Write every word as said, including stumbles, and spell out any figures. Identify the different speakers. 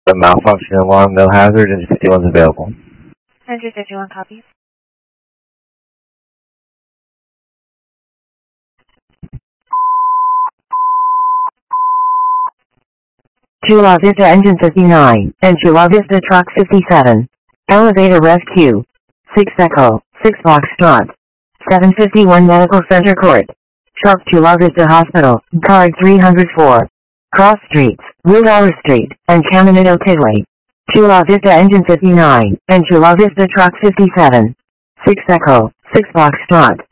Speaker 1: The malfunction alarm, no hazard, engine fifty-one is available.
Speaker 2: Engine fifty-one, copy.
Speaker 3: Chula Vista engine fifty-nine, and Chula Vista truck fifty-seven. Elevator rescue. six Echo, six Foxtrot. seven fifty-one Medical Center Court. Sharp Chula Vista Hospital, card three hundred four. Cross Streets, Willdower Street, and Caminito Tidway. Chula Vista engine fifty-nine, and Chula Vista truck fifty-seven. six Echo, six Foxtrot.